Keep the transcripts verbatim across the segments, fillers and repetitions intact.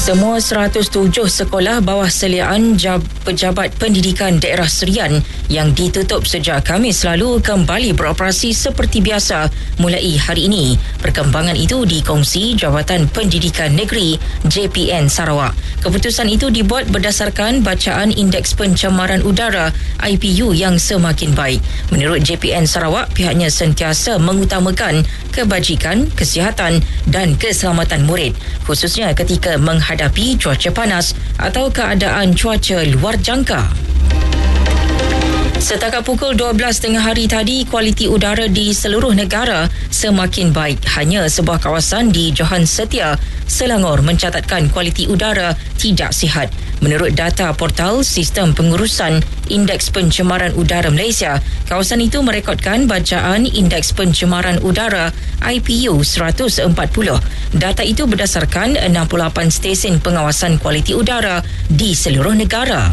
Semua seratus tujuh sekolah bawah seliaan Jab- Pejabat Pendidikan Daerah Serian yang ditutup sejak Khamis lalu kembali beroperasi seperti biasa mulai hari ini. Perkembangan itu dikongsi Jabatan Pendidikan Negeri J P N Sarawak. Keputusan itu dibuat berdasarkan bacaan Indeks Pencemaran Udara I P U yang semakin baik. Menurut J P N Sarawak, pihaknya sentiasa mengutamakan kebajikan, kesihatan dan keselamatan murid, khususnya ketika menghadapi cuaca panas atau keadaan cuaca luar jangka. Setakat pukul dua belas tengah hari tadi, kualiti udara di seluruh negara semakin baik. Hanya sebuah kawasan di Johan Setia, Selangor mencatatkan kualiti udara tidak sihat. Menurut data portal Sistem Pengurusan Indeks Pencemaran Udara Malaysia, kawasan itu merekodkan bacaan Indeks Pencemaran Udara I P U seratus empat puluh. Data itu berdasarkan enam puluh lapan stesen pengawasan kualiti udara di seluruh negara.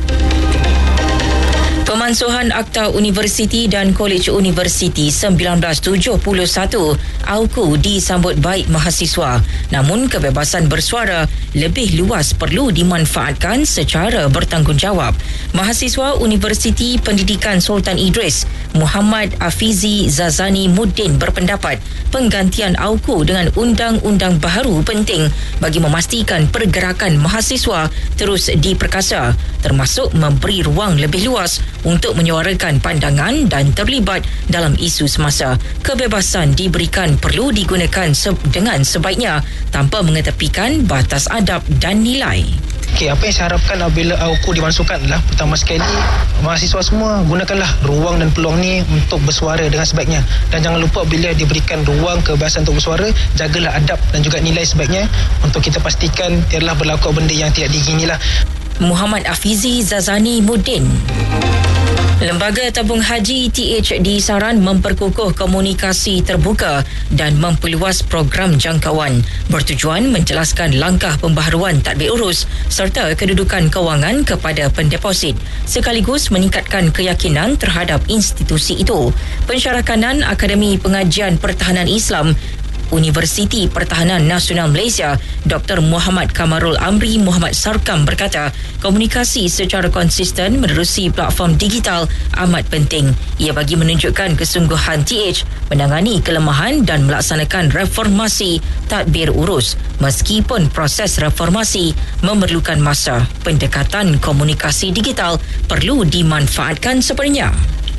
Pemansuhan Akta Universiti dan Kolej Universiti seribu sembilan ratus tujuh puluh satu A U K U disambut baik mahasiswa. Namun kebebasan bersuara lebih luas perlu dimanfaatkan secara bertanggungjawab. Mahasiswa Universiti Pendidikan Sultan Idris, Muhammad Afizi Zazani Muddin berpendapat penggantian A U K U dengan undang-undang baharu penting bagi memastikan pergerakan mahasiswa terus diperkasa, termasuk memberi ruang lebih luas untuk menyuarakan pandangan dan terlibat dalam isu semasa. Kebebasan diberikan perlu digunakan se- dengan sebaiknya tanpa mengetepikan batas adab dan nilai. Okay, apa yang saya harapkan apabila A U K U dimasukkan adalah pertama sekali mahasiswa semua gunakanlah ruang dan peluang ni untuk bersuara dengan sebaiknya, dan jangan lupa bila diberikan ruang kebebasan untuk bersuara, jagalah adab dan juga nilai sebaiknya untuk kita pastikan tiadalah berlaku benda yang tidak diinginilah. Muhammad Afizi Zazani Muddin. Lembaga Tabung Haji T H disaran memperkukuh komunikasi terbuka dan memperluas program jangkauan bertujuan menjelaskan langkah pembaharuan tadbir urus serta kedudukan kewangan kepada pendeposit sekaligus meningkatkan keyakinan terhadap institusi itu. Pensyarakanan Akademi Pengajian Pertahanan Islam Universiti Pertahanan Nasional Malaysia, Doktor Muhammad Kamarul Amri Muhammad Sarkam berkata, komunikasi secara konsisten menerusi platform digital amat penting. Ia bagi menunjukkan kesungguhan T H menangani kelemahan dan melaksanakan reformasi tadbir urus. Meskipun proses reformasi memerlukan masa, pendekatan komunikasi digital perlu dimanfaatkan sepenuhnya.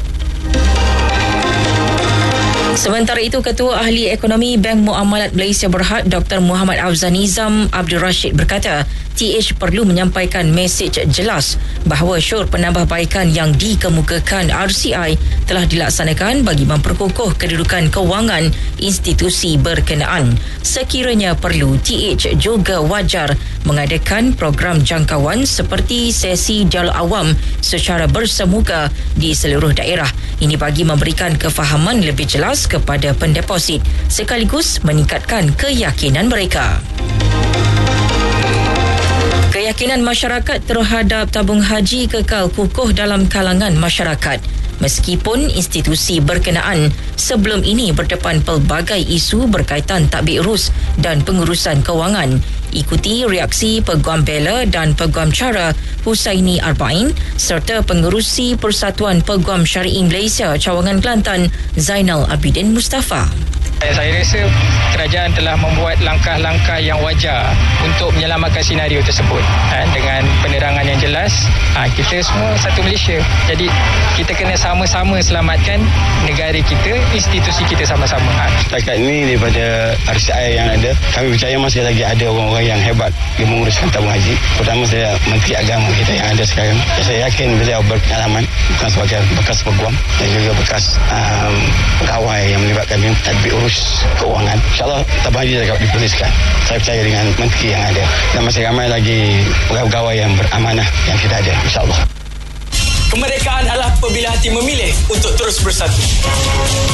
Sementara itu, Ketua Ahli Ekonomi Bank Muamalat Malaysia Berhad Doktor Muhammad Afzal Nizam Abdul Rashid berkata, T H perlu menyampaikan mesej jelas bahawa syur penambahbaikan yang dikemukakan R C I telah dilaksanakan bagi memperkukuh kedudukan kewangan institusi berkenaan. Sekiranya perlu, T H juga wajar mengadakan program jangkauan seperti sesi dialog awam secara bersemuka di seluruh daerah. Ini bagi memberikan kefahaman lebih jelas kepada pendeposit sekaligus meningkatkan keyakinan mereka. Keyakinan masyarakat terhadap tabung haji kekal kukuh dalam kalangan masyarakat. Meskipun institusi berkenaan sebelum ini berdepan pelbagai isu berkaitan tadbir urus dan pengurusan kewangan. Ikuti reaksi Peguam Bela dan Peguam Cara Husaini Arba'in serta Pengerusi Persatuan Peguam Syari'i Malaysia Cawangan Kelantan Zainal Abidin Mustafa. Saya rasa kerajaan telah membuat langkah-langkah yang wajar untuk menyelamatkan senario tersebut ha, dengan penerangan yang jelas. Ha, kita semua satu Malaysia, jadi kita kena sama-sama selamatkan negara kita, institusi kita sama-sama. Ha. Setakat ini daripada R C I yang ada, kami percaya masih lagi ada orang-orang yang hebat yang menguruskan tabung haji. Pertama saya Menteri Agama kita yang ada sekarang. Saya yakin beliau berpengalaman bukan sebagai bekas peguam dan juga bekas um, pegawai yang melibatkan tadbir urus keuangan. InsyaAllah tabung haji dapat dipulihkan. Saya percaya dengan menteri yang ada dan masih ramai lagi pegawai-pegawai yang beramanah yang kita ada, insyaAllah. Kemerdekaan adalah apabila hati memilih untuk terus bersatu.